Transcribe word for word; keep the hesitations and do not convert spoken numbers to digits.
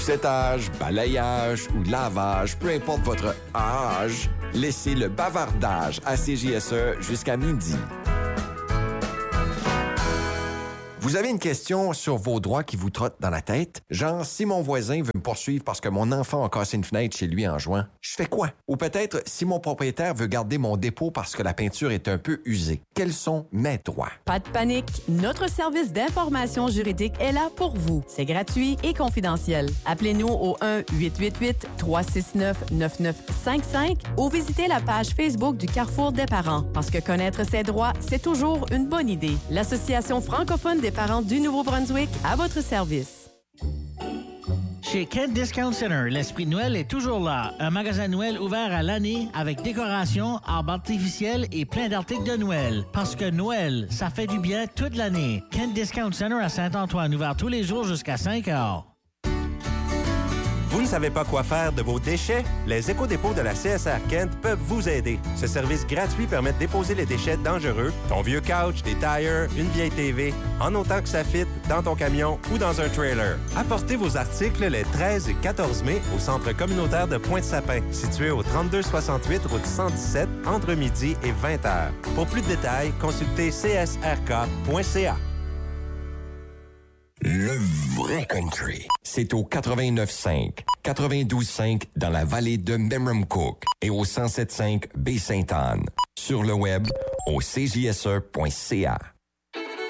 Époussetage, balayage ou lavage, peu importe votre âge, laissez le bavardage à C J S E jusqu'à midi. Vous avez une question sur vos droits qui vous trottent dans la tête? Genre, si mon voisin veut me poursuivre parce que mon enfant a cassé une fenêtre chez lui en juin, je fais quoi? Ou peut-être, si mon propriétaire veut garder mon dépôt parce que la peinture est un peu usée, quels sont mes droits? Pas de panique, notre service d'information juridique est là pour vous. C'est gratuit et confidentiel. Appelez-nous au un huit huit huit trois six neuf neuf neuf cinq cinq ou visitez la page Facebook du Carrefour des parents, parce que connaître ses droits, c'est toujours une bonne idée. L'Association francophone des parents du Nouveau-Brunswick à votre service. Chez Kent Discount Center, l'esprit de Noël est toujours là. Un magasin Noël ouvert à l'année avec décoration, arbres artificiels et plein d'articles de Noël. Parce que Noël, ça fait du bien toute l'année. Kent Discount Center à Saint-Antoine, ouvert tous les jours jusqu'à cinq heures. Vous ne savez pas quoi faire de vos déchets? Les éco-dépôts de la C S R Kent peuvent vous aider. Ce service gratuit permet de déposer les déchets dangereux, ton vieux couch, des tires, une vieille T V, en autant que ça fit dans ton camion ou dans un trailer. Apportez vos articles les treize et quatorze mai au centre communautaire de Pointe-Sapin, situé au trente-deux soixante-huit route cent dix-sept, entre midi et vingt heures. Pour plus de détails, consultez c s r k point c a. Le vrai country, c'est au quatre-vingt-neuf cinq, quatre-vingt-douze cinq dans la vallée de Memramcook et au cent sept cinq Baie-Sainte-Anne. Sur le web, au c j s e point c a.